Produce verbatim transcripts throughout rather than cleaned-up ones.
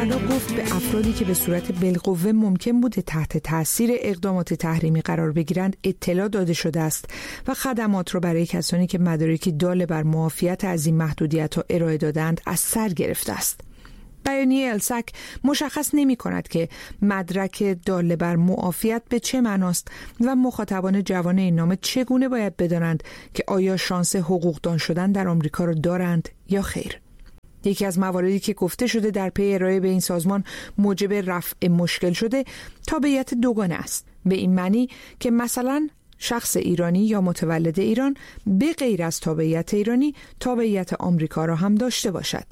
فردا گفت به افرادی که به صورت بالقوه ممکن بوده تحت تاثیر اقدامات تحریمی قرار بگیرند اطلاع داده شده است و خدمات را برای کسانی که مدارکی دال بر معافیت از این محدودیت‌ها ارائه دادند از سر گرفته است. بیانیه السک مشخص نمی کند که مدرک دال بر معافیت به چه معناست و مخاطبان جوان این نامه چگونه باید بدانند که آیا شانس حقوقدان شدن در آمریکا را دارند یا خیر. یکی از مواردی که گفته شده در پی ارائه به این سازمان موجب رفع مشکل شده تابعیت دوگانه است، به این معنی که مثلا شخص ایرانی یا متولد ایران به غیر از تابعیت ایرانی تابعیت آمریکا را هم داشته باشد.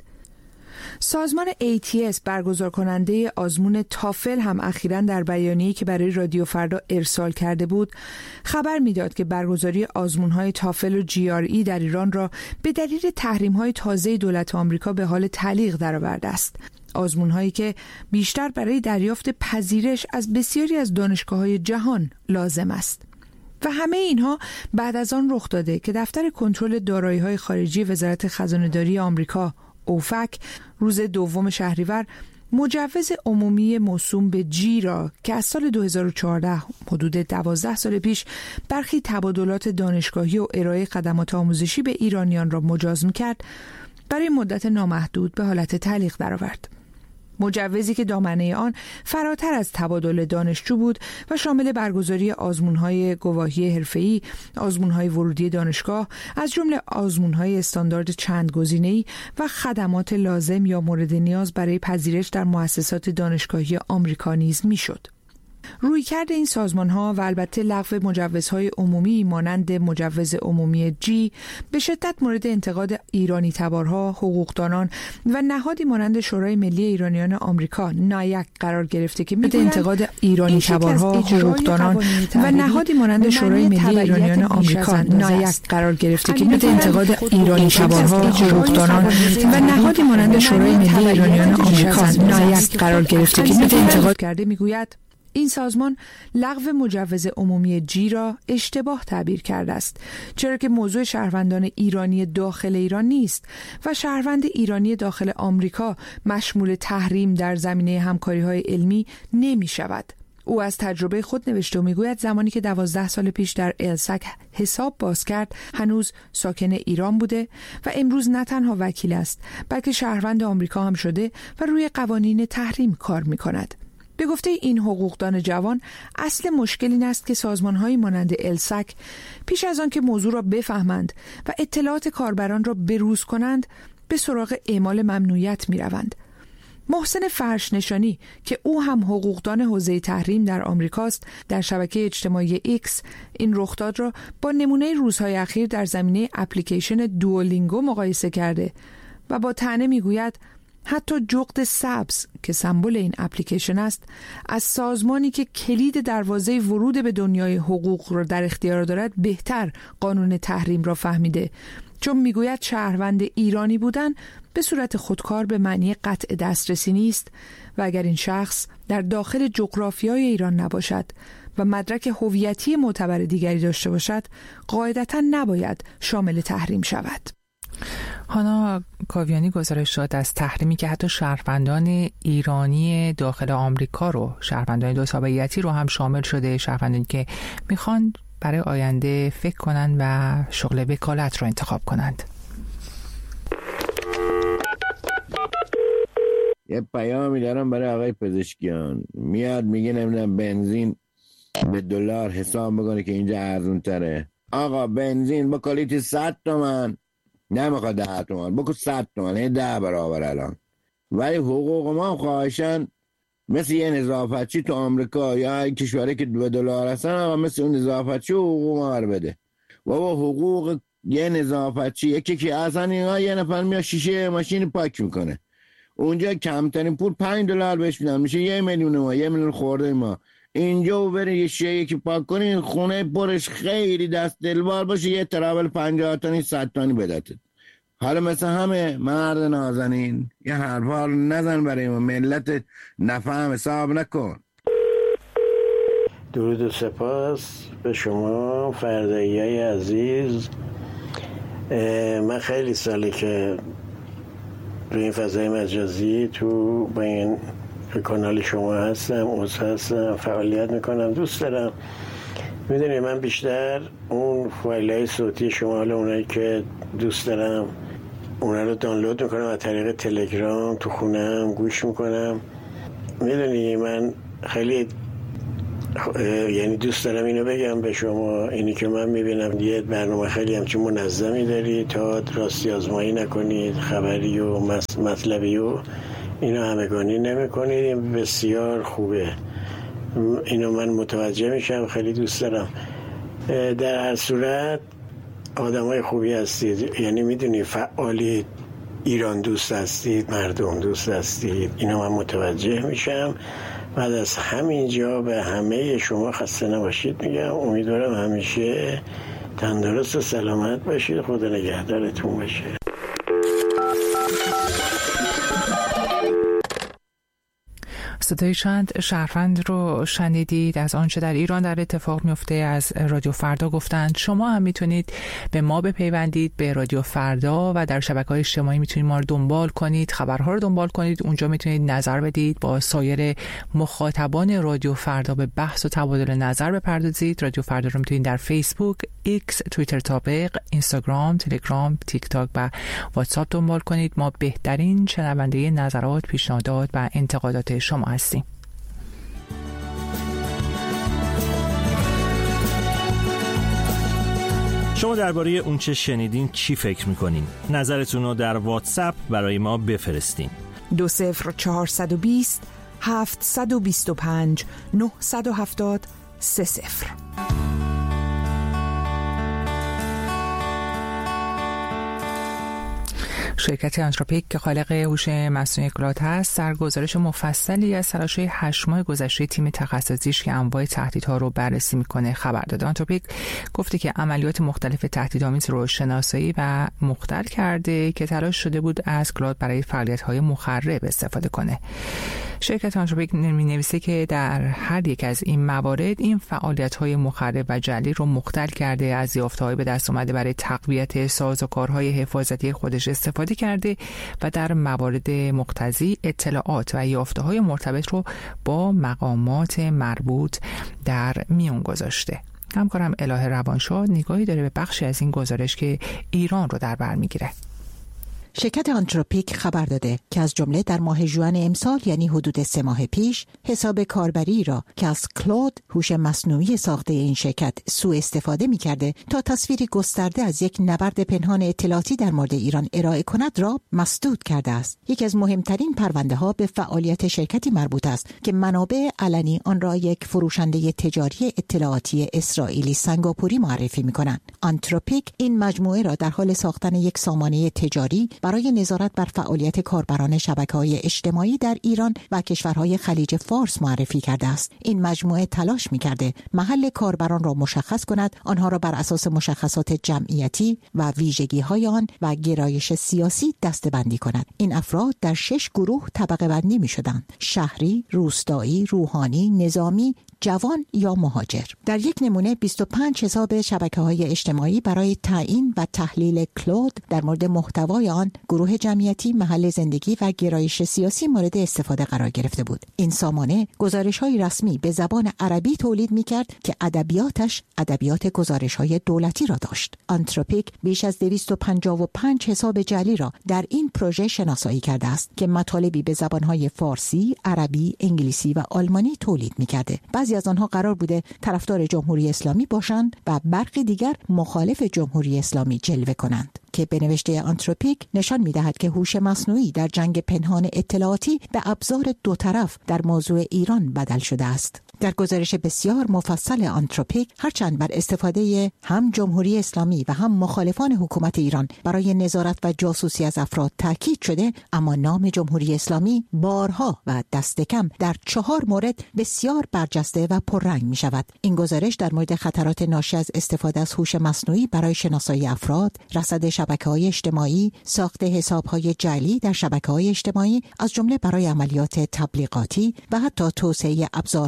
سازمان ای تی اس برگزار کننده آزمون تافل هم اخیراً در بیانیه‌ای که برای رادیو فردا ارسال کرده بود خبر میداد که برگزاری آزمون‌های تافل و جی آر ای در ایران را به دلیل تحریم‌های تازه دولت آمریکا به حال تعلیق درآورده است. آزمون‌هایی که بیشتر برای دریافت پذیرش از بسیاری از دانشگاه‌های جهان لازم است. و همه اینها بعد از آن رخ داده که دفتر کنترل دارایی‌های خارجی وزارت خزانه‌داری آمریکا اوفک روز دوم شهریور مجوز عمومی موسوم به جی را که از سال دو هزار و چهارده حدود دوازده سال پیش برخی تبادلات دانشگاهی و ارائه خدمات آموزشی به ایرانیان را مجاز می‌کرد برای مدت نامحدود به حالت تعلیق درآورد. مجوزی که دامنه آن فراتر از تبادل دانشجو بود و شامل برگزاری آزمون‌های گواهی حرفه‌ای، آزمون‌های ورودی دانشگاه، از جمله آزمون‌های استاندارد چند گزینه‌ای و خدمات لازم یا مورد نیاز برای پذیرش در مؤسسات دانشگاهی آمریکا نیز می‌شد. رویکرد این سازمان‌ها و البته لغو مجوزهای عمومی مانند مجوز عمومی جی به شدت مورد انتقاد ایرانی تبارها، حقوقدانان و نهادی مانند شورای ملی ایرانیان آمریکا نایک قرار گرفته که می‌گویند انتقاد ایرانی تبارها، حقوقدانان و نهادی مانند شورای ملی ایرانیان آمریکا نایک قرار گرفته که مورد انتقاد ایرانی تبارها، حقوقدانان و نهادی مانند شورای ملی ایرانیان آمریکا نایک قرار گرفته که مورد انتقاد کرده می‌گوید این سازمان لغو مجوز عمومی جی را اشتباه تعبیر کرده است، چرا که موضوع شهروندان ایرانی داخل ایران نیست و شهروند ایرانی داخل آمریکا مشمول تحریم در زمینه همکاری‌های علمی نمی شود. او از تجربه خود نوشته و میگوید زمانی که دوازده سال پیش در السک حساب باز کرد هنوز ساکن ایران بوده و امروز نه تنها وکیل است بلکه شهروند آمریکا هم شده و روی قوانین تحریم کار می کند. به گفته این حقوقدان جوان اصل مشکل این است که سازمان‌های مانند السک پیش از آن که موضوع را بفهمند و اطلاعات کاربران را بروز کنند به سراغ اعمال ممنوعیت می‌روند. محسن فرش نشانی که او هم حقوقدان حوزه تحریم در آمریکاست در شبکه اجتماعی ایکس این رخداد را با نمونه روزهای اخیر در زمینه اپلیکیشن دوولینگو مقایسه کرده و با طعنه می‌گوید حتی جغد سبز که سمبل این اپلیکیشن است از سازمانی که کلید دروازه ورود به دنیای حقوق را در اختیار دارد بهتر قانون تحریم را فهمیده، چون میگوید شهروند ایرانی بودن به صورت خودکار به معنی قطع دسترسی نیست و اگر این شخص در داخل جغرافیای ایران نباشد و مدرک هویتی معتبر دیگری داشته باشد قاعدتاً نباید شامل تحریم شود. هانا کاویانی گزارش داد از تحریمی که حتی شهروندان ایرانی داخل آمریکا رو، شهروندان دو تابعیتی رو هم شامل شده، شهروندانی که میخوان برای آینده فکر کنند و شغل وکالت رو انتخاب کنند. یه پیامی دارم برای آقای پزشکیان، میاد میگه نمیدونم بنزین به دلار حساب بکنه که اینجا ارزون تره. آقا بنزین با کالیتی صد تومن نمیخواد ده تومن بکن صد تومن، یه ده برابر الان. ولی حقوق ما خواهشن مثل یه نظافتچی تو آمریکا یا کشوری که دو دلار هستن، آقا مثل اون نظافتچی حقوق ما رو بده. بابا حقوق یه نظافتچی یکی که اصلا اینا یه نفر میاد شیشه ماشین پاک میکنه، اونجا کمترین پول پنج دلار بهش میدن، میشه یه میلیون ما، یه میلیون خورده ما. اینجا بری یه شیء که پاک کنی خونه پرش خیلی دست دلبار باشه، یه ترابل پنجاه تانی صد تانی بدهد. حالا مثل همه مرد نازنین یه حرفا رو نزن برای ما، ملت نفهم حساب نکن. درود و سپاس به شما فرداییای عزیز. من خیلی ساله که به این فضای مجازی تو با این کانال شما هستم، عضو هستم، فعالیت میکنم، دوست دارم. میدونی من بیشتر اون فایل‌های صوتی شما، حالا اونایی که دوست دارم اونا رو دانلود میکنم از طریق تلگرام، تو خونم گوش میکنم. میدونی من خیلی یعنی دوست دارم اینو بگم به شما، اینی که من میبینم یه برنامه خیلی همچین منظمی داری تا راستی آزمایی نکنید، خبری و مطلبی و اینو همگانی نمی کنید. این بسیار خوبه، اینو من متوجه میشم، خیلی دوست دارم. در هر صورت آدمای خوبی هستید، یعنی میدونی فعالید، ایران دوست هستید، مردم دوست هستید، اینو من متوجه میشم. بعد از همینجا به همه شما خسته نباشید میگم. امیدوارم همیشه تندرست و سلامت باشید، خدا نگهدارتون باشه. صدای چند شهروند رو شنیدید از آنچه در ایران در اتفاق میفته از رادیو فردا گفتند. شما هم میتونید به ما بپیوندید، به رادیو فردا، و در شبکه‌های اجتماعی میتونید ما رو دنبال کنید، خبرها رو دنبال کنید. اونجا میتونید نظر بدید، با سایر مخاطبان رادیو فردا به بحث و تبادل نظر بپردازید. رادیو فردا رو میتونید در فیسبوک، ایکس، توییتر تابق، اینستاگرام، تلگرام، تیک تاک و واتساپ دنبال کنید. ما بهترین شنونده نظرات، پیشنهادات و انتقادات شما هستیم. شما درباره اون چه شنیدین چی فکر میکنین؟ نظرتون رو در واتساپ برای ما بفرستین. دو صفر چهارصد و بیست هفتصد و بیست و پنج نهصد و هفتاد سه صفر. شرکت آنتروپیک که خالق هوش مصنوعی کلاد هست، در گزارش مفصلی از تلاش‌های هشت ماه گذشته تیم تخصصیش که انواع تهدیدها رو بررسی میکنه خبر داد. آنتروپیک گفته که عملیات مختلف تهدیدآمیز رو شناسایی و مختل کرده که تلاش شده بود از کلاد برای فعالیت‌های مخرب استفاده کنه. شرکت آنتروپیک می‌نویسه که در هر یک از این موارد این فعالیت‌های مخرب و جعلی رو مختل کرده، از یافته‌های به دست اومده برای تقویت سازوکارهای حفاظتی خودش استفاده کرده و در موارد مقتضی اطلاعات و یافته‌های مرتبط رو با مقامات مربوط در میون گذاشته. همکارم الهه روانشاد نگاهی داره به بخشی از این گزارش که ایران رو در بر میگیره. شرکت آنتروپیک خبر داده که از جمله در ماه ژوئن امسال، یعنی حدود سه ماه پیش، حساب کاربری را که از کلود هوش مصنوعی ساخته این شرکت سوء استفاده می‌کرده تا تصویری گسترده از یک نبرد پنهان اطلاعاتی در مورد ایران ارائه کند را مسدود کرده است. یکی از مهمترین پرونده‌ها به فعالیت شرکتی مربوط است که منابع علنی آن را یک فروشنده تجاری اطلاعاتی اسرائیلی سنگاپوری معرفی می‌کنند. آنتروپیک این مجموعه را در حال ساختن یک سامانه تجاری برای نظارت بر فعالیت کاربران شبکه‌های اجتماعی در ایران و کشورهای خلیج فارس معرفی کرده است. این مجموعه تلاش می‌کرده محل کاربران را مشخص کند، آنها را بر اساس مشخصات جمعیتی و ویژگی‌های آن و گرایش سیاسی دسته‌بندی کند. این افراد در شش گروه طبقه بندی می‌شدند: شهری، روستایی، روحانی، نظامی، جوان یا مهاجر. در یک نمونه بیست و پنج حساب شبکه‌های اجتماعی برای تعیین و تحلیل کلود در مورد محتوای آن، گروه جمعیتی، محل زندگی و گرایش سیاسی مورد استفاده قرار گرفته بود. این سامانه گزارش‌های رسمی به زبان عربی تولید می‌کرد که ادبیاتش ادبیات گزارش‌های دولتی را داشت. آنتروپیک بیش از دویست و پنجاه و پنج حساب جعلی را در این پروژه شناسایی کرده است که مطالبی به زبان‌های فارسی، عربی، انگلیسی و آلمانی تولید می‌کرده. بعضی از آنها قرار بوده طرفدار جمهوری اسلامی باشند و برخی دیگر مخالف جمهوری اسلامی جلوه کنند، که به نوشته آنتروپیک نشان می‌دهد که هوش مصنوعی در جنگ پنهان اطلاعاتی به ابزار دو طرف در موضوع ایران بدل شده است. در گزارش بسیار مفصل آنتروپیک، هرچند بر استفاده هم جمهوری اسلامی و هم مخالفان حکومت ایران برای نظارت و جاسوسی از افراد تاکید شده، اما نام جمهوری اسلامی بارها و دست کم در چهار مورد بسیار برجسته و پررنگ می شود. این گزارش در مورد خطرات ناشی از استفاده از هوش مصنوعی برای شناسایی افراد، رصد شبکه‌های اجتماعی، ساخت حساب‌های جعلی در شبکه‌های اجتماعی، از جمله برای عملیات تبلیغاتی و حتی توسعه ابزارهای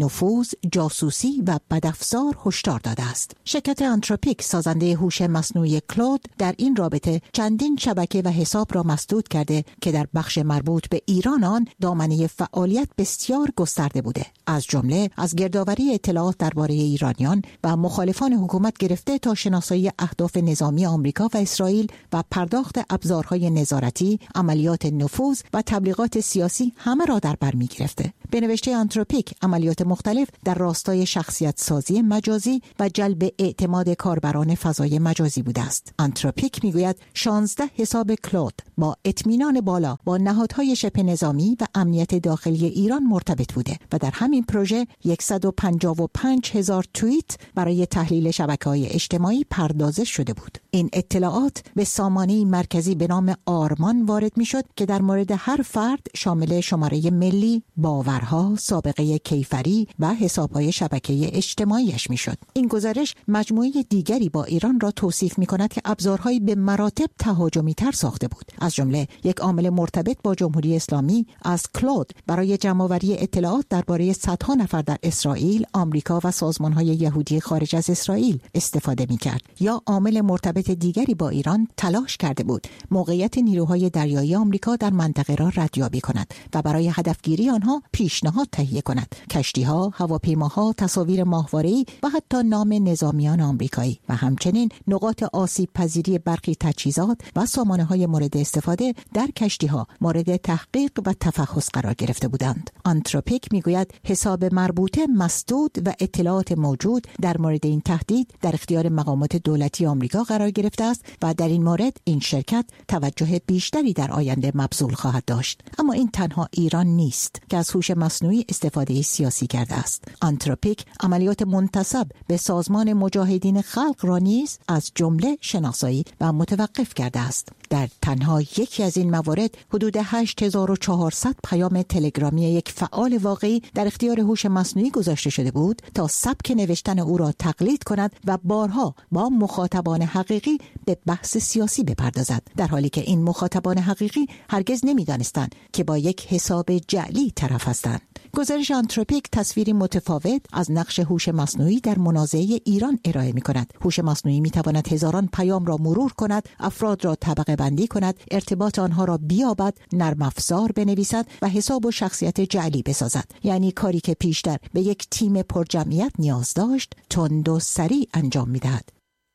نفوذ، جاسوسی و بدافزار هشدار داده است. شرکت آنتروپیک سازنده هوش مصنوعی کلود در این رابطه چندین شبکه و حساب را مسدود کرده که در بخش مربوط به ایران آن دامنه فعالیت بسیار گسترده بوده، از جمله از گردآوری اطلاعات درباره ایرانیان و مخالفان حکومت گرفته تا شناسایی اهداف نظامی آمریکا و اسرائیل و پرداخت ابزارهای نظارتی، عملیات نفوذ و تبلیغات سیاسی همه را در بر می‌گرفته. به نوشته آنتروپیک، عملیات مختلف در راستای شخصیت سازی مجازی و جلب اعتماد کاربران فضای مجازی بوده است. آنتروپیک میگوید شانزده حساب کلود با اطمینان بالا با نهادهای شبه نظامی و امنیت داخلی ایران مرتبط بوده و در همین پروژه صد و پنجاه و پنج هزار توییت برای تحلیل شبکه‌های اجتماعی پردازش شده بود. این اطلاعات به سامانه مرکزی به نام آرمان وارد میشد که در مورد هر فرد شامل شماره ملی، باورها، سابقه کیفری و حساب‌های شبکه اجتماعیش میشد. این گزارش مجموعه دیگری با ایران را توصیف می‌کند که ابزارهایی به مراتب تهاجمی‌تر ساخته بود. از جمله یک عامل مرتبط با جمهوری اسلامی از کلود برای جمع‌آوری اطلاعات درباره صدها نفر در اسرائیل، آمریکا و سازمان‌های یهودی خارج از اسرائیل استفاده می‌کرد. یا عامل مرتبط دیگری با ایران تلاش کرده بود موقعیت نیروهای دریایی آمریکا در منطقه را ردیابی کند و برای هدفگیری آنها پیشنهاد تهیه کند. کشتی‌ها، هواپیماها، تصاویر ماهواره‌ای و حتی نام نظامیان آمریکایی و همچنین نقاط آسیب پذیری برخی تجهیزات و سامانه‌های مورد استفاده در کشتی‌ها مورد تحقیق و تفحص قرار گرفته بودند. آنتروپیک میگوید حساب مربوطه مسدود و اطلاعات موجود در مورد این تهدید در اختیار مقامات دولتی آمریکا قرار گرفته است و در این مورد این شرکت توجه بیشتری در آینده مبذول خواهد داشت. اما این تنها ایران نیست که از هوش مصنوعی استفاده سیاسی کرده است. آنتروپیک عملیات منتسب به سازمان مجاهدین خلق را نیز از جمله شناسایی و متوقف کرده است. در تنها یکی از این موارد حدود هشت هزار و چهارصد پیام تلگرامی یک فعال واقعی در اختیار هوش مصنوعی گذاشته شده بود تا سبک نوشتن او را تقلید کند و بارها با مخاطبان حقیقی به بحث سیاسی بپردازد، در حالی که این مخاطبان حقیقی هرگز نمی‌دانستند که با یک حساب جعلی طرف هستند. گزارش آنتروپیک تصویری متفاوت از نقش هوش مصنوعی در منازعه ایران ارائه می‌کند. هوش مصنوعی می‌تواند هزاران پیام را مرور کند، افراد را طبقه بندی کند، ارتباط آنها را بیابد، نرم افزار بنویسد و حساب و شخصیت جعلی بسازد. یعنی کاری که پیشتر به یک تیم پرجمعیت نیاز داشت، تند و سریع انجام می‌دهد.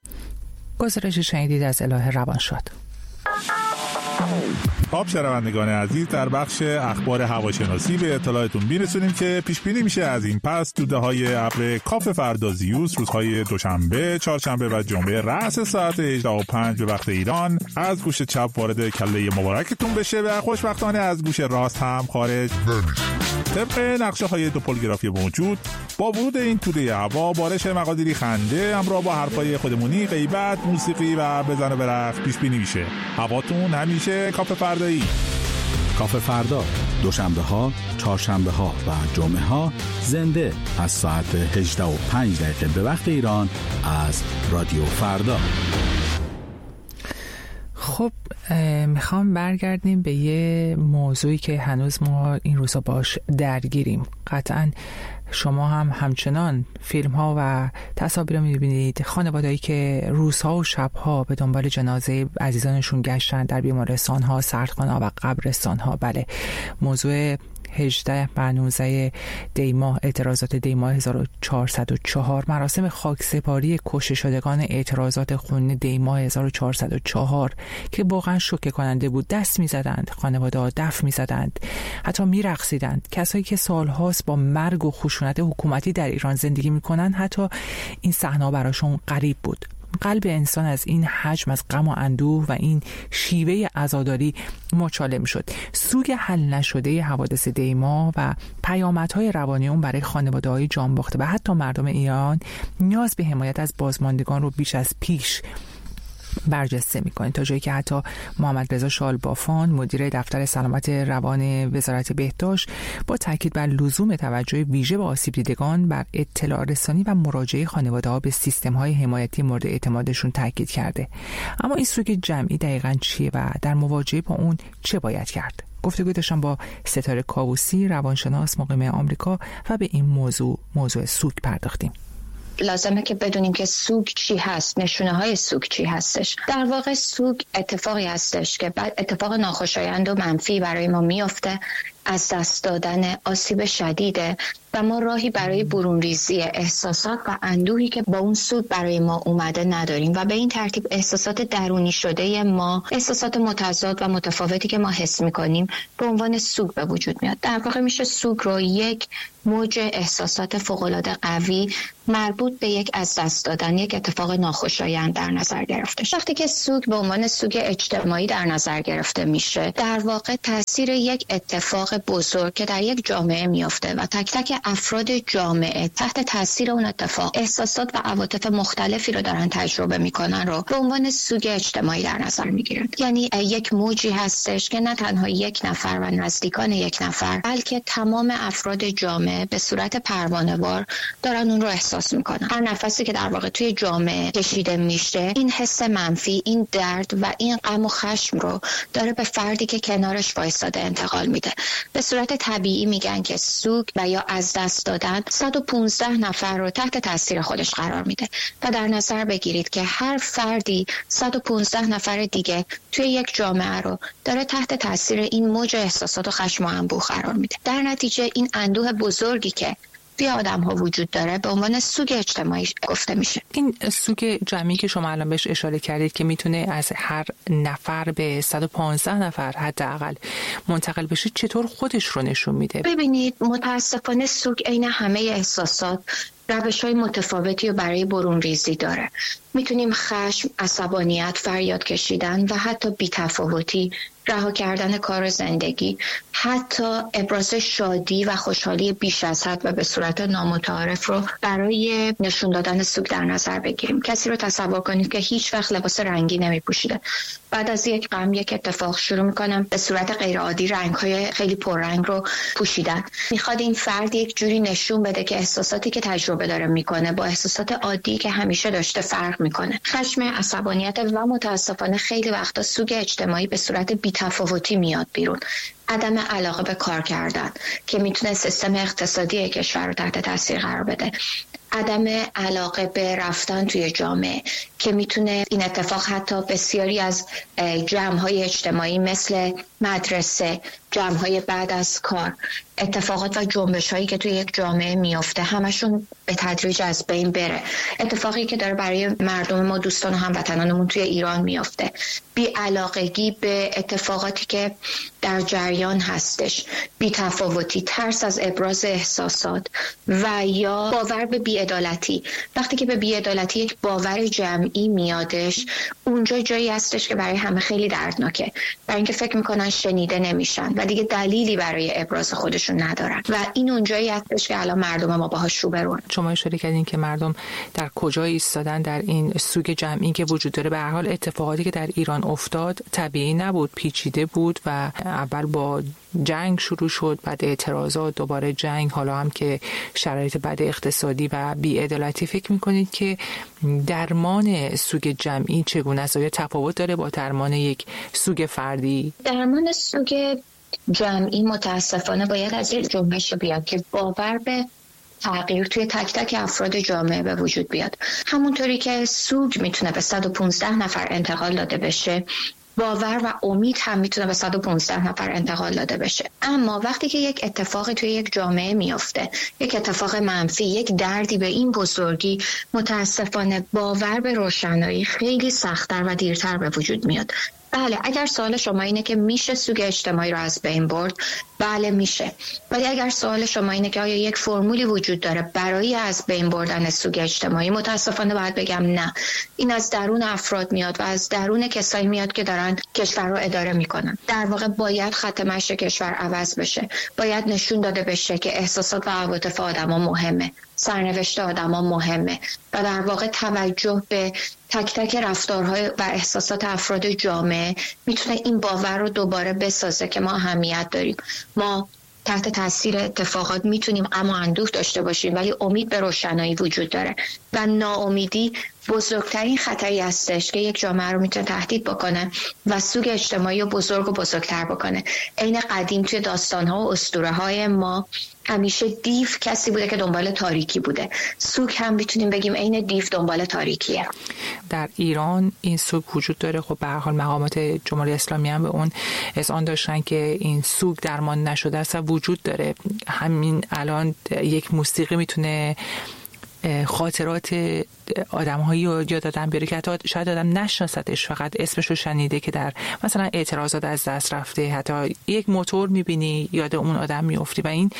گزارش شنیدید از الهه روانشاد. خب شنوندگان عزیز، در بخش اخبار هواشناسی به اطلاعتون میرسونیم که پیش بینی میشه از این پس توده‌های ابر کاف فردا زیوس روزهای دوشنبه، چهارشنبه و جمعه رأس ساعت هجده و پنج به وقت ایران از گوش چپ وارد کله مبارکتون بشه و خوشبختانه از گوش راست هم خارج نمیشه. طبق نقشه های توپولوگرافی موجود، با ورود این توده هوا بارش مقادیری خنده همراه با حرفای خودمونی، غیبت، موسیقی و بزن و برقص پیش بینی میشه. هواتون همیشه کاف فردایی. کاف فردا دوشنبه ها، چهارشنبه ها و جمعه ها زنده از ساعت هجده و پنج دقیقه به وقت ایران از رادیو فردا. خب میخوام برگردیم به یه موضوعی که هنوز ما این روزا باش درگیریم. قطعاً شما هم همچنان فیلم ها و تصاویر رو میبینید، خانوادهایی که روزها و شبها به دنبال جنازه عزیزانشون گشتن در بیمارستان ها، سردخانه ها و قبرستان ها. بله، موضوع هجده و نوزده دی ماه، اعتراضات دی ماه هزار و چهارصد و چهار، مراسم خاکسپاری کشته شدگان اعتراضات خونین دی ماه هزار و چهارصد و چهار که واقعا شوکه کننده بود. دست می‌زدند، خانواده‌ها دف می‌زدند، حتی می‌رقصیدند. کسایی که سال‌هاست با مرگ و خشونت حکومتی در ایران زندگی می‌کنند، حتی این صحنه براشون غریب بود. قلب انسان از این حجم از غم و اندوه و این شیوه عزاداری مچاله می‌شد. سوگ حل نشده حوادث دیما و پیامدهای روانی اون برای خانواده‌های جان باخته و حتی مردم ایران نیاز به حمایت از بازماندگان رو بیش از پیش برجسته میکنه، تا جایی که حتی محمد رضا شالبافان مدیر دفتر سلامت روان وزارت بهداشت با تاکید بر لزوم توجه ویژه به آسیب دیدگان بر اطلاع رسانی و مراجعه خانواده‌ها به سیستم‌های حمایتی مورد اعتمادشون تاکید کرده. اما این سوگ جمعی دقیقاً چیه و در مواجهه با اون چه باید کرد؟ گفتگو داشتم با ستاره کاووسی، روانشناس مقیم آمریکا، و به این موضوع موضوع سوگ پرداختیم. لازمه که بدونیم که سوگ چی هست، نشونه های سوگ چی هستش. در واقع سوگ اتفاقی هستش که بعد اتفاق ناخوشایند و منفی برای ما میفته، از دست دادن، آسیب شدیده و ما راهی برای برون ریزی احساسات و اندوهی که با اون سوگ برای ما اومده نداریم و به این ترتیب احساسات درونی شده ما، احساسات متضاد و متفاوتی که ما حس میکنیم به عنوان سوگ به وجود میاد. در واقع میشه سوگ رو یک موج احساسات فوق‌العاده قوی مربوط به یک از دست دادن، یک اتفاق ناخوشایند در نظر گرفته. وقتی که سوگ به عنوان سوگ اجتماعی در نظر گرفته میشه، در واقع تاثیر یک اتفاق بزرگ که در یک جامعه میفته و تک تک افراد جامعه تحت تاثیر اون اتفاق احساسات و عواطف مختلفی رو دارن تجربه میکنن رو به عنوان سوگ اجتماعی در نظر میگیرن. یعنی یک موجی هستش که نه تنها یک نفر و نزدیکان یک نفر، بلکه تمام افراد جامعه به صورت پروانه‌وار دارن اون رو احساس میکنن. هر نفسی که در واقع توی جامعه کشیده میشه، این حس منفی، این درد و این غم و خشم رو داره به فردی که کنارش وایساده انتقال میده. به صورت طبیعی میگن که سوگ و یا از دست دادن صد و پانزده نفر رو تحت تاثیر خودش قرار میده و در نظر بگیرید که هر فردی صد و پانزده نفر دیگه توی یک جامعه رو داره تحت تاثیر این موج احساسات و خشم و انبوه قرار میده. در نتیجه این اندوه بزرگی که توی آدم ها وجود داره به عنوان سوگ اجتماعی گفته میشه. این سوگ جمعی که شما الان بهش اشاره کردید که میتونه از هر نفر به صد و پانزده نفر حداقل منتقل بشه، چطور خودش رو نشون میده؟ ببینید، متاسفانه سوگ عین همه احساسات روش‌های متفاوتی رو برای برون ریزی داره. میتونیم خشم، عصبانیت، فریاد کشیدن و حتی بی‌تفاوتی، رها کردن کار زندگی، حتی ابراز شادی و خوشحالی بیش از حد و به صورت نامتعارف رو برای نشون دادن سوگ در نظر بگیریم. کسی رو تصور کنید که هیچ وقت لباس رنگی نمی‌پوشیده. بعد از یک غم، یک اتفاق شروع می‌کنم به صورت غیرعادی رنگ‌های خیلی پررنگ رو پوشیدن. می‌خواد این فرد یک جوری نشون بده که احساساتی که تجربه داره می‌کنه با احساسات عادی که همیشه داشته فرق می‌کنه. خشم، عصبانیت و متأسفانه خیلی وقتا سوگ اجتماعی به صورت بی‌تفاوتی میاد بیرون. عدم علاقه به کار کردن که میتونه سیستم اقتصادی کشور رو تحت تاثیر قرار بده. عدم علاقه به رفتن توی جامعه که میتونه این اتفاق حتی بسیاری از جمع‌های اجتماعی مثل مدرسه، جمع‌های بعد از کار، اتفاقات و جنبش‌هایی که توی یک جامعه میفته همشون به تدریج از بین بره. اتفاقی که داره برای مردم ما، دوستان و هموطنانمون توی ایران میفته، بی‌علاقگی به اتفاقاتی که در جریان هستش، بی‌تفاوتی، ترس از ابراز احساسات و یا باور به بی‌عدالتی. وقتی که به بی‌عدالتی یک باور جمعی میادش، اونجا جایی هستش که برای همه خیلی دردناکه، برای اینکه فکر میکنن شنیده نمیشن و دیگه دلیلی برای ابراز خودشون ندارن و این اونجایی هستش که الان مردم ما باهاش روبرون. شما اشاره کردین که مردم در کجا ایستادن در این سوگ جمعی که وجود داره. به هر حال اتفاقاتی که در ایران افتاد طبیعی نبود، پیچیده بود و اول با جنگ شروع شد، بعد اعتراضات، دوباره جنگ، حالا هم که شرایط بد اقتصادی و بی‌عدالتی. فکر می‌کنید که درمان سوگ جمعی چگونه است؟ آیا تفاوت داره با درمان یک سوگ فردی؟ درمان سوگ جمعی متاسفانه باید از یک جنبش بیاد که باور به تغییر توی تک تک افراد جامعه به وجود بیاد. همونطوری که سوگ میتونه به صد و پانزده نفر انتقال داده بشه، باور و امید هم میتونه به صد و پانزده نفر انتقال داده بشه. اما وقتی که یک اتفاقی توی یک جامعه میفته، یک اتفاق منفی، یک دردی به این بزرگی، متاسفانه باور به روشنایی خیلی سخت‌تر و دیرتر به وجود میاد. بله، اگر سوال شما اینه که میشه سوگ اجتماعی رو از بین برد، بله میشه. ولی اگر سوال شما اینه که آیا یک فرمولی وجود داره برای از بین بردن سوگ اجتماعی، متاسفانه باید بگم نه. این از درون افراد میاد و از درون کسایی میاد که دارن کشور رو اداره میکنن. در واقع باید خط مشی کشور عوض بشه. باید نشون داده بشه که احساسات و عواطف آدما مهمه، سرنوشت آدما مهمه و در واقع توجه به تک تک رفتارهای و احساسات افراد جامعه میتونه این باور رو دوباره بسازه که ما اهمیت داریم. ما تحت تاثیر اتفاقات میتونیم اما اندوه داشته باشیم، ولی امید به روشنایی وجود داره و ناامیدی بزرگترین خطری هستش که یک جامعه رو میتونه تهدید بکنه و سوگ اجتماعی رو بزرگ و بزرگتر بکنه. عین قدیم توی داستان‌ها و اسطوره‌های ما همیشه دیو کسی بوده که دنبال تاریکی بوده. سوگ هم میتونیم بگیم عین دیو دنبال تاریکیه. در ایران این سوگ وجود داره. خب به هر حال مقامات جمهوری اسلامی هم به اون اذعان داشتن که این سوگ درمان نشده است و وجود داره. همین الان یک موسیقی میتونه خاطرات آدم‌هایی رو یاد آدم بیاره که حتی شاید آدم نشناستش، فقط اسمش رو شنیده که در مثلا اعتراضات از دست رفته، حتی یک موتور می‌بینی یاد اون آدم می‌افتی و این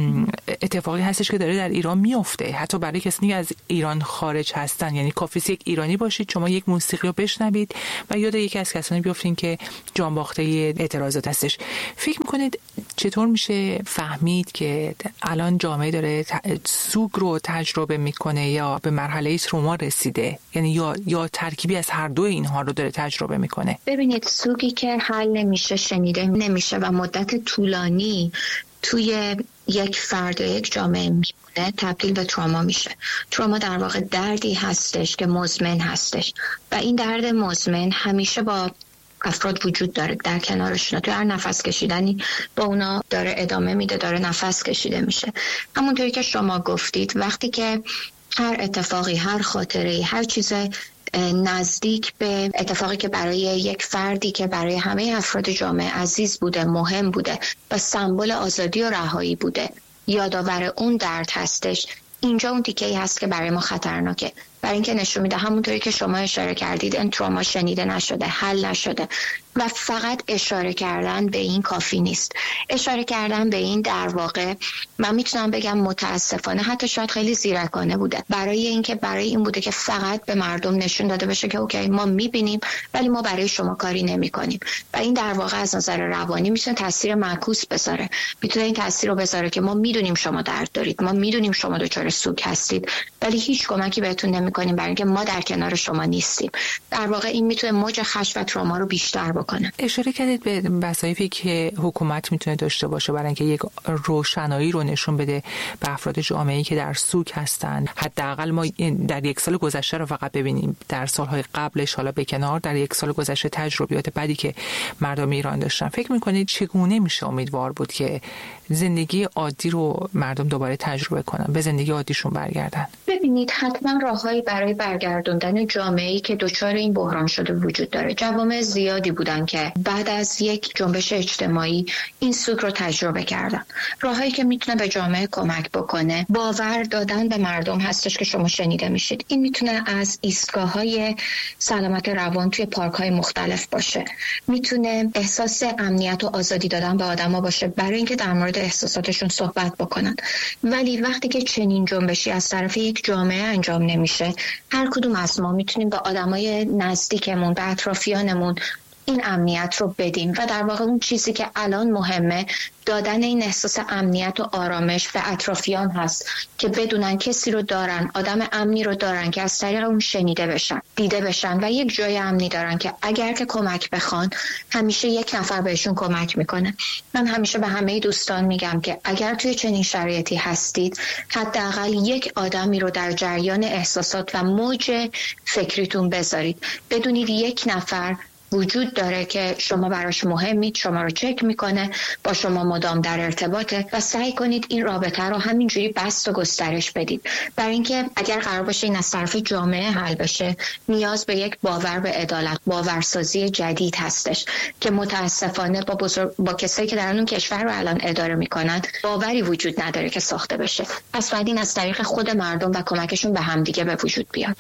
اتفاقی هستش که داره در ایران می‌افته. حتی برای کسی که از ایران خارج هستن، یعنی کافیه یک ایرانی باشید شما یک موسیقی رو بشنوید و یاد یکی از کسانی بیافتین که جان باخته اعتراضات هستش. فکر می‌کنید چطور میشه فهمید که الان جامعه داره سوگ رو تجربه می‌کنه یا به مرحله ما رسیده، یعنی یا یا ترکیبی از هر دو اینها رو داره تجربه میکنه؟ ببینید، سوگی که حل نمیشه، شنیده نمیشه و مدت طولانی توی یک فرد و یک جامعه میمونه، تبدیل به تروما میشه. تروما در واقع دردی هستش که مزمن هستش و این درد مزمن همیشه با افراد وجود داره، در کنارشون توی هر نفس کشیدنی با اونا داره ادامه میده، داره نفس کشیده میشه. همونطوری که شما گفتید، وقتی که هر اتفاقی، هر خاطره، هر چیز نزدیک به اتفاقی که برای یک فردی که برای همه افراد جامعه عزیز بوده، مهم بوده و سمبل آزادی و رهایی بوده، یادآور اون درد هستش، اینجا اون تیکه‌ای هست که برای ما خطرناکه. برای اینکه نشون میده همونطوری که شما اشاره کردید این تروما شنیده نشده، حل نشده و فقط اشاره کردن به این کافی نیست. اشاره کردن به این در واقع من میتونم بگم متاسفانه حتی شاید خیلی زیرکانه بوده، برای اینکه برای این بوده که فقط به مردم نشون داده بشه که اوکی ما میبینیم ولی ما برای شما کاری نمیکنیم و این در واقع از نظر روانی میتونه تاثیر معکوس بذاره. میتونه این تاثیر رو بذاره که ما میدونیم شما درد دارید، ما میدونیم شما دچار سوگ هستید ولی هیچ کمکی بهتون نمیکنیم برای اینکه ما در کنار شما نیستیم. در واقع این میتونه موج خشم و تروما رو بیشتر بکنه. اشاره کردید به وظایفی که حکومت میتونه داشته باشه برای اینکه یک روشنایی رو نشون بده به افراد جامعه‌ای که در سوگ هستن. حداقل ما در یک سال گذشته رو فقط ببینیم، در سالهای قبلش حالا به کنار، در یک سال گذشته تجربیات بعدی که مردم ایران داشتن. فکر میکنید چگونه میشه امیدوار بود که زندگی عادی رو مردم دوباره تجربه کنن، به زندگی عادیشون برگردن؟ ببینید، حتما راههایی برای برگردوندن جامعه‌ای که دچار این بحران شده وجود داره. جوامع زیادی بودن که بعد از یک جنبش اجتماعی این سوگ رو تجربه کردن. راههایی که میتونه به جامعه کمک بکنه، باور دادن به مردم هستش که شما شنیده میشید. این میتونه از ایستگاه‌های سلامت روان توی پارک‌های مختلف باشه، میتونه احساس امنیت و آزادی دادن به آدما باشه برای اینکه در مورد احساساتشون صحبت بکنن. ولی وقتی که چنین جنبشی از طرف یک جامعه انجام نمیشه، هر کدوم از ما میتونیم به آدمای نزدیکمون، به اطرافیانمون این امنیت رو بدیم و در واقع اون چیزی که الان مهمه دادن این احساس امنیت و آرامش به اطرافیان هست که بدونن کسی رو دارن، آدم امنی رو دارن که از طریق اون شنیده بشن، دیده بشن و یک جای امنی دارن که اگر که کمک بخوان همیشه یک نفر بهشون کمک میکنه. من همیشه به همه دوستان میگم که اگر توی چنین شرایطی هستید، حداقل یک آدمی رو در جریان احساسات و موج فکریتون بذارید. بدونید یک نفر وجود داره که شما براش مهمید، شما رو چک میکنه، با شما مدام در ارتباطه و سعی کنید این رابطه رو همینجوری بست و گسترش بدید. برای اینکه اگر قرار باشه این از طرف جامعه حل بشه، نیاز به یک باور به عدالت، باورسازی جدید هستش که متاسفانه با بزرگ... با کسایی که در اون کشور رو الان اداره میکنن باوری وجود نداره که ساخته بشه. پس باید این از طریق خود مردم و کمکشون به همدیگه به وجود بیاد.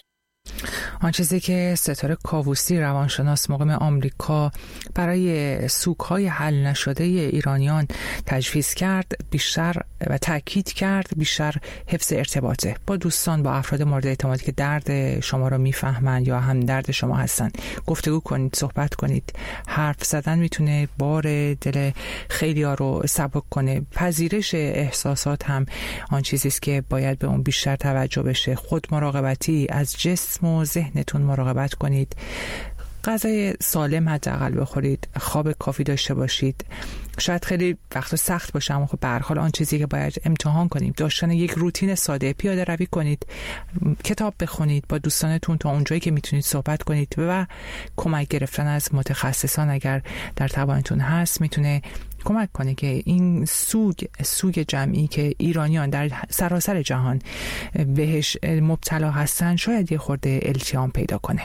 آن چیزی که ستاره کاووسی روانشناس مقیم آمریکا برای سوگ‌های حل نشده ایرانیان تجویز کرد بیشتر و تاکید کرد بیشتر حفظ ارتباطه با دوستان، با افراد مورد اعتمادی که درد شما رو میفهمن یا هم درد شما هستن. گفتگو کنید، صحبت کنید. حرف زدن میتونه بار دل خیلی‌ها رو سبک کنه. پذیرش احساسات هم آن چیزی است که باید به اون بیشتر توجه بشه. خود مراقبتی، از جسم و ذهنتون مراقبت کنید. غذای سالم حداقل بخورید، خواب کافی داشته باشید. شاید خیلی وقتا سخت باشه، اما خب به هر حال آن چیزی که باید امتحان کنیم داشتن یک روتین ساده. پیاده روی کنید، کتاب بخونید، با دوستانتون تا اونجایی که میتونید صحبت کنید و کمک گرفتن از متخصصان اگر در توانتون هست میتونه کمک کنه که این سوگ سوگ جمعی که ایرانیان در سراسر جهان بهش مبتلا هستن شاید یه خورده التیام پیدا کنه.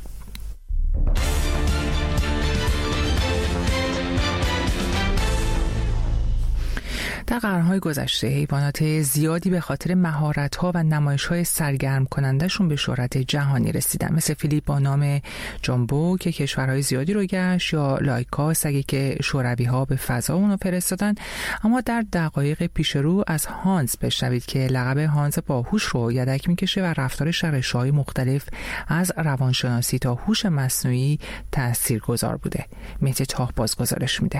در قرن‌های گذشته حیوانات زیادی به خاطر مهارت‌ها و نمایش‌های سرگرم کنندشون به شهرت جهانی رسیدن، مثل فیلیپ با نام جامبو که کشورهای زیادی رو گشت، یا لایکا سگی که شوروی‌ها به فضا اونو فرستادن. اما در دقایق پیش رو از هانس بشنوید که لقب هانس باهوش رو یدک میکشه و رفتارش در رشته‌های مختلف از روانشناسی تا هوش مصنوعی تاثیرگذار بوده. مهدی تاه باز گزارش میده.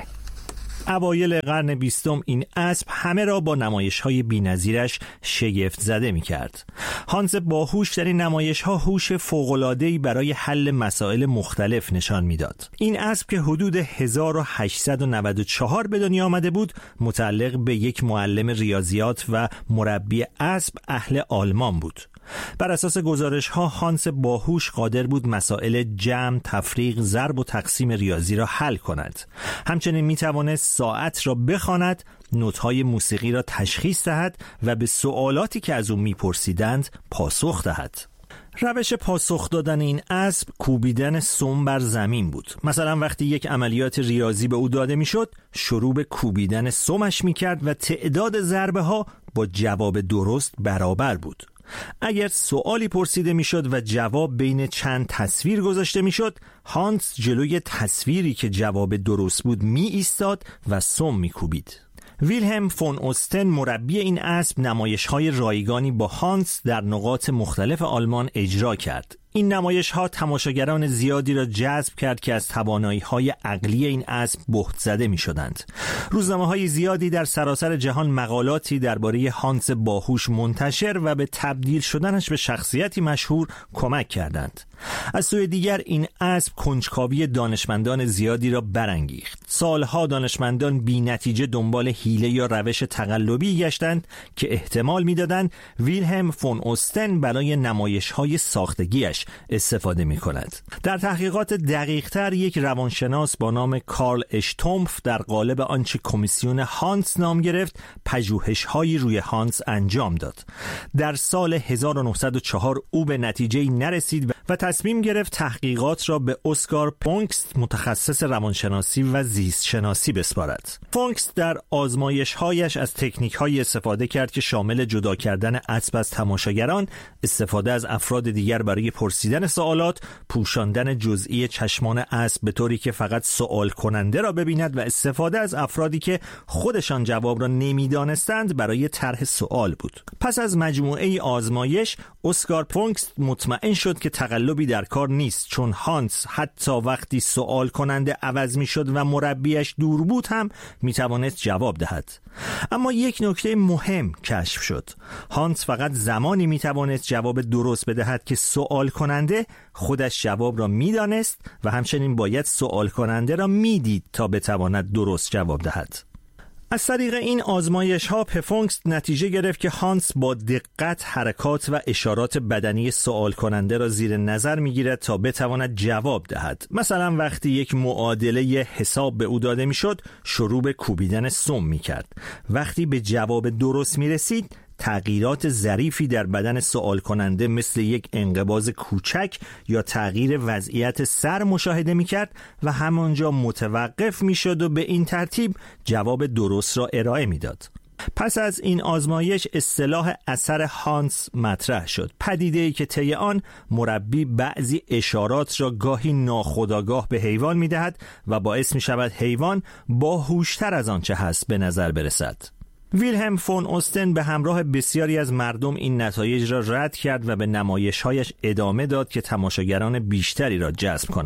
اوایل قرن بیستم این اسب همه را با نمایش‌های بی‌نظیرش شگفت زده می‌کرد. هانس باهوش در این نمایش‌ها هوش فوق‌العاده‌ای برای حل مسائل مختلف نشان می‌داد. این اسب که حدود هزار و هشتصد و نود و چهار به دنیا آمده بود، متعلق به یک معلم ریاضیات و مربی اسب اهل آلمان بود. بر اساس گزارش‌ها هانس باهوش قادر بود مسائل جمع، تفریق، ضرب و تقسیم ریاضی را حل کند. همچنین می‌توانست ساعت را بخواند، نوت‌های موسیقی را تشخیص دهد و به سوالاتی که از او می‌پرسیدند پاسخ دهد. روش پاسخ دادن این اسب کوبیدن سم بر زمین بود. مثلا وقتی یک عملیات ریاضی به او داده میشد، شروع به کوبیدن سمش می‌کرد و تعداد ضربه‌ها با جواب درست برابر بود. اگر سوالی پرسیده میشد و جواب بین چند تصویر گذاشته میشد، هانس جلوی تصویری که جواب درست بود می ایستاد و سم می کوبید. ویلهلم فون اوستن مربی این اسب نمایش‌های رایگانی با هانس در نقاط مختلف آلمان اجرا کرد. این نمایش‌ها تماشاگران زیادی را جذب کرد که از توانایی‌های عقلی این اسب بهت زده می‌شدند. روزنامه‌های زیادی در سراسر جهان مقالاتی درباره هانس باهوش منتشر و به تبدیل شدنش به شخصیتی مشهور کمک کردند. از سوی دیگر این اسب کنجکاوی دانشمندان زیادی را برانگیخت. سالها دانشمندان بی‌نتیجه دنبال حیله یا روش تقلبی گشتند که احتمال می‌دادند ویلهلم فون اوستن برای نمایش‌های ساختگیش استفاده می کند. در تحقیقات دقیق‌تر یک روانشناس با نام کارل اشتومف در قالب آنچه کمیسیون هانس نام گرفت پژوهش‌هایی روی هانس انجام داد. در سال هزار و نهصد و چهار او به نتیجه‌ای نرسید و تصمیم گرفت تحقیقات را به اسکار فونکست متخصص روانشناسی و زیست شناسی بسپارد. فونکست در آزمایش‌هایش از تکنیک‌هایی استفاده کرد که شامل جدا کردن اسب از تماشاگران، استفاده از افراد دیگر برای پرسیدن سوالات، پوشاندن جزئی چشمان اسب به طوری که فقط سوال کننده را ببیند و استفاده از افرادی که خودشان جواب را نمیدانستند برای طرح سوال بود. پس از مجموعه آزمایش، اسکار فونکست مطمئن شد که تقلبی در کار نیست، چون هانس حتی وقتی سوال کننده عوض می شد و مربیش دور بود هم می توانست جواب دهد. اما یک نکته مهم کشف شد. هانس فقط زمانی می توانست جواب درست بدهد که سوال کننده خودش جواب را می دانست و همچنین باید سوال کننده را می دید تا بتواند درست جواب دهد. از طریق این آزمایش ها فونکست نتیجه گرفت که هانس با دقت حرکات و اشارات بدنی سوال کننده را زیر نظر می گیرد تا بتواند جواب دهد. مثلا وقتی یک معادله حساب به او داده می شد، شروع به کوبیدن سم می کرد. وقتی به جواب درست می رسید، تغییرات ظریفی در بدن سوال کننده مثل یک انقباض کوچک یا تغییر وضعیت سر مشاهده می‌کرد و همانجا متوقف می‌شد و به این ترتیب جواب درست را ارائه می‌داد. پس از این آزمایش اصطلاح اثر هانس مطرح شد، پدیده‌ای که طی آن مربی بعضی اشارات را گاهی ناخودآگاه به حیوان می‌دهد و باعث می‌شود حیوان باهوشتر از آنچه هست به نظر برسد. ویلهلم فون اوستن به همراه بسیاری از مردم این نتایج را رد کرد و به نمایش‌هایش ادامه داد که تماشاگران بیشتری را جذب کند.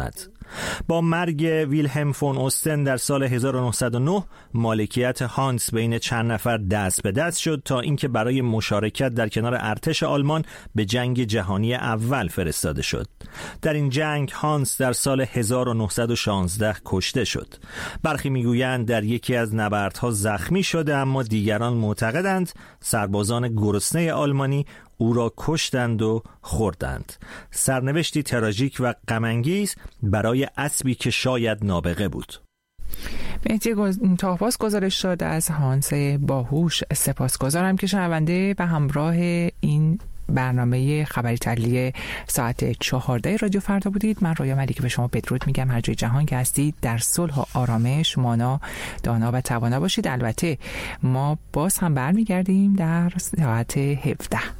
با مرگ ویلهلم فون اوستن در سال هزار و نهصد و نه مالکیت هانس بین چند نفر دست به دست شد تا اینکه برای مشارکت در کنار ارتش آلمان به جنگ جهانی اول فرستاده شد. در این جنگ هانس در سال هزار و نهصد و شانزده کشته شد. برخی میگویند در یکی از نبردها زخمی شده، اما دیگران معتقدند سربازان گرسنه آلمانی او را کشتند و خوردند. سرنوشتی تراژیک و غم‌انگیز برای اسبی که شاید نابغه بود. مهدی تاهباز گزارش داد از هانس باهوش. سپاسگزارم که شنونده و همراه این برنامه خبری تحلیلی ساعت چهارده رادیو فردا بودید. من رویا ملیکی به شما بدرود میگم. هر جای جهان که هستید در صلح و آرامش مانا، دانا و توانا باشید. البته ما باز هم برمیگردیم در ساعت هفده.